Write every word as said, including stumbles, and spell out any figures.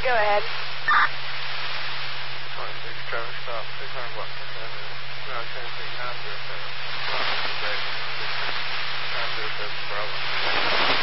Go ahead. twenty-six, Trevor, stop. six hundred block. No, Tennessee, nine zero seven.